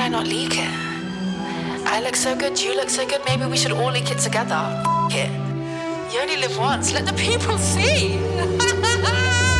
I not leak it? I look so good, you look so good, maybe we should all leak it together. F it. You only live once, let the people see.